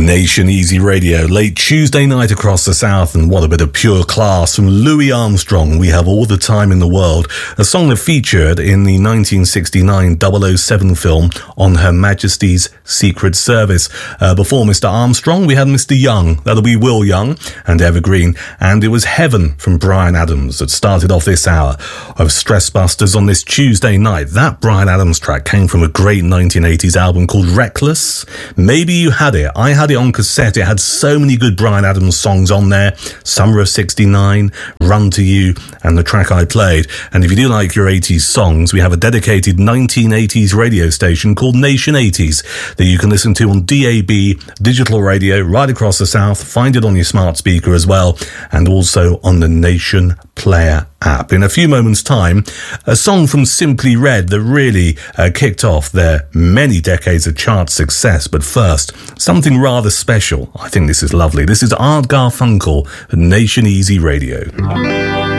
Nation Easy Radio, late Tuesday night across the South, and what a bit of pure class from Louis Armstrong. We have all the time in the world, a song that featured in the 1969 007 film On Her Majesty's Secret Service. Before Mr. Armstrong, we had Mr. Young, that'll be Will Young, and Evergreen, and it was Heaven from Bryan Adams that started off this hour of Stress Busters on this Tuesday night. That Bryan Adams track came from a great 1980s album called Reckless. Maybe you had it. I had it on cassette. It had so many good Bryan Adams songs on there. Summer of 69, Run to You, and the track I played. And if you do like your 80s songs, we have a dedicated 1980s radio station called Nation 80s that you can listen to on DAB, digital radio, right across the South. Find it on your smart speaker as well, and also on the Nation Player app. In a few moments' time, a song from Simply Red that really kicked off their many decades of chart success. But first, something rather special. I think this is lovely. This is Art Garfunkel at Nation Easy Radio.